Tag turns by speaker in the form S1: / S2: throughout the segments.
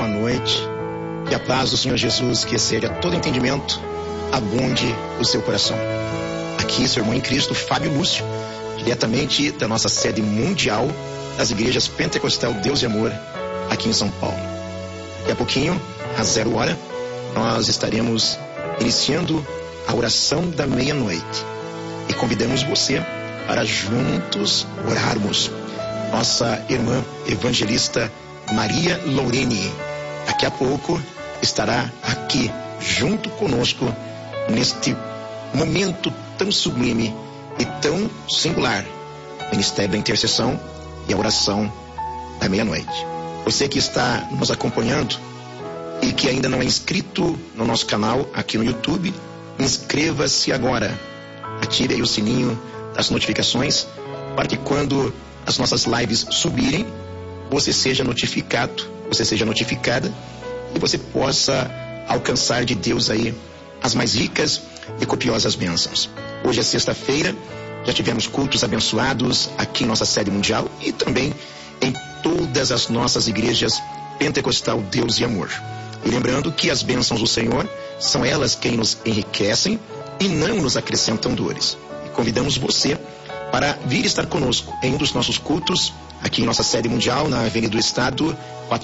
S1: boa noite. Que a paz do Senhor Jesus, que excede a todo entendimento, abunde o seu coração. Aqui, seu irmão em Cristo, Fábio Lúcio, diretamente da nossa sede mundial das igrejas Pentecostal Deus e Amor, aqui em São Paulo. Daqui a pouquinho, às 0h, nós estaremos iniciando a oração da meia-noite. E convidamos você para juntos orarmos. Nossa irmã evangelista Maria Lorene, daqui a pouco, estará aqui junto conosco neste momento tão sublime e tão singular, Ministério da Intercessão e a oração da meia-noite. Você que está nos acompanhando e que ainda não é inscrito no nosso canal aqui no YouTube, inscreva-se agora. Ative aí o sininho das notificações para que quando as nossas lives subirem, você seja notificado, você seja notificada e você possa alcançar de Deus aí as mais ricas e copiosas bênçãos. Hoje é sexta-feira, já tivemos cultos abençoados aqui em nossa sede mundial e também em todas as nossas igrejas Pentecostal Deus e Amor. E lembrando que as bênçãos do Senhor são elas quem nos enriquecem e não nos acrescentam dores. E convidamos você para vir estar conosco em um dos nossos cultos aqui em nossa sede mundial, na Avenida do Estado,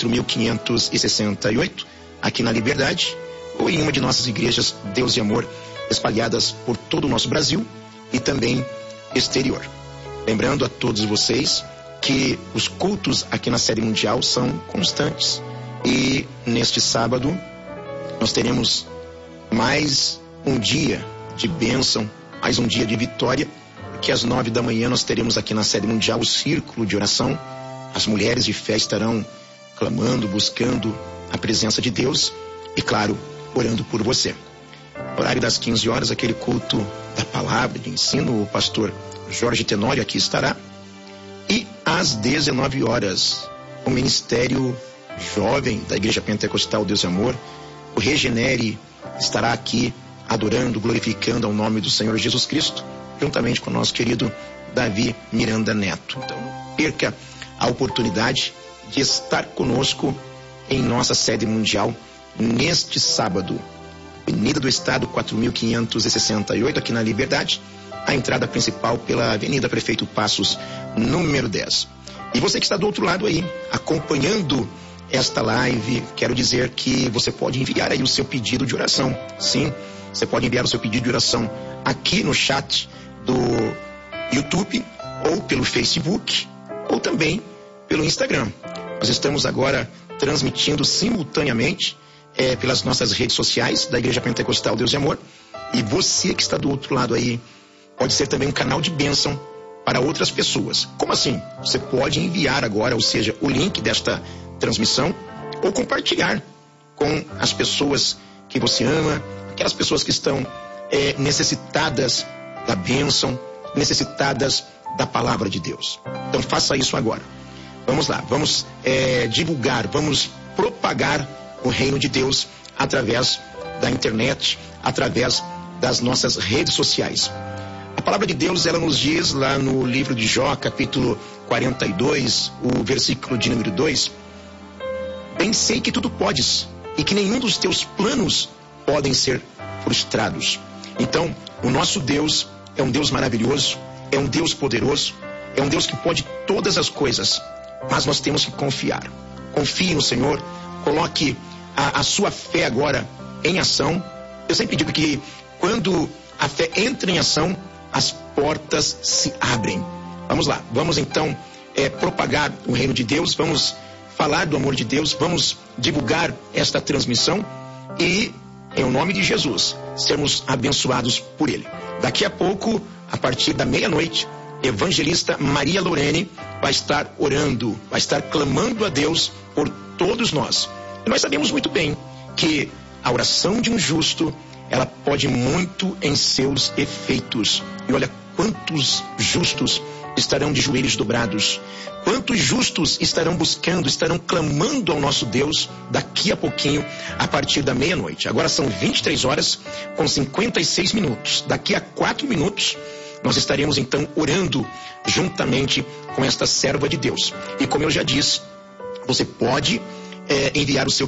S1: 4568, aqui na Liberdade, ou em uma de nossas igrejas Deus e Amor, espalhadas por todo o nosso Brasil e também exterior. Lembrando a todos vocês que os cultos aqui na sede mundial são constantes. E neste sábado nós teremos mais um dia de bênção, mais um dia de vitória, que às 9h nós teremos aqui na sede mundial o círculo de oração. As mulheres de fé estarão clamando, buscando a presença de Deus e, claro, orando por você. No horário das 15h, aquele culto da palavra, de ensino, o pastor Jorge Tenório aqui estará. E às 19h, o Ministério Jovem da Igreja Pentecostal Deus e Amor, o Regenere, estará aqui adorando, glorificando ao nome do Senhor Jesus Cristo, juntamente com o nosso querido Davi Miranda Neto. Então, não perca a oportunidade de estar conosco em nossa sede mundial neste sábado. Avenida do Estado, 4568, aqui na Liberdade. A entrada principal pela Avenida Prefeito Passos, número 10. E você que está do outro lado aí, acompanhando esta live, quero dizer que você pode enviar aí o seu pedido de oração. Sim, você pode enviar o seu pedido de oração aqui no chat do YouTube, ou pelo Facebook, ou também pelo Instagram. Nós estamos agora transmitindo simultaneamente pelas nossas redes sociais da Igreja Pentecostal Deus e Amor. E você que está do outro lado aí, pode ser também um canal de bênção para outras pessoas. Como assim? Você pode enviar agora, ou seja, o link desta transmissão, ou compartilhar com as pessoas que você ama, aquelas pessoas que estão necessitadas da bênção, necessitadas da palavra de Deus. Então faça isso agora. Vamos lá, vamos divulgar, vamos propagar o reino de Deus através da internet, através das nossas redes sociais. A palavra de Deus, ela nos diz lá no livro de Jó, capítulo 42, o versículo de número 2: bem sei que tudo podes e que nenhum dos teus planos podem ser frustrados. Então, o nosso Deus é um Deus maravilhoso, é um Deus poderoso, é um Deus que pode todas as coisas, mas nós temos que confiar. Confie no Senhor, coloque a sua fé agora em ação. Eu sempre digo que quando a fé entra em ação, as portas se abrem. Vamos lá, vamos então propagar o reino de Deus, vamos falar do amor de Deus, vamos divulgar esta transmissão e, em nome de Jesus, sermos abençoados por Ele. Daqui a pouco, a partir da meia-noite, evangelista Maria Lorene vai estar orando, vai estar clamando a Deus por todos nós. E nós sabemos muito bem que a oração de um justo, ela pode muito em seus efeitos. E olha quantos justos estarão de joelhos dobrados, quantos justos estarão buscando, estarão clamando ao nosso Deus daqui a pouquinho, a partir da meia-noite. Agora são 23h56. Daqui a 4 minutos nós estaremos então orando juntamente com esta serva de Deus. E como eu já disse, você pode enviar o seu